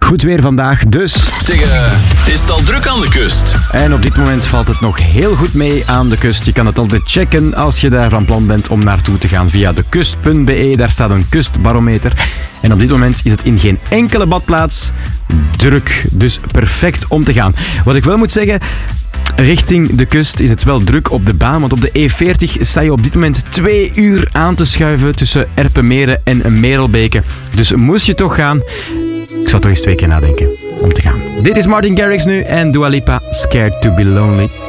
Goed weer vandaag, dus. Zeg, is het al druk aan de kust? En op dit moment valt het nog heel goed mee aan de kust. Je kan het altijd checken als je daar van plan bent om naartoe te gaan via dekust.be. Daar staat een kustbarometer. En op dit moment is het in geen enkele badplaats druk. Dus perfect om te gaan. Wat ik wel moet zeggen... Richting de kust is het wel druk op de baan, want op de E40 sta je op dit moment 2 uur aan te schuiven tussen Erpenmeren en Merelbeke. Dus moest je toch gaan, ik zou toch eens 2 keer nadenken om te gaan. Dit is Martin Garrix nu en Dua Lipa, Scared to be Lonely.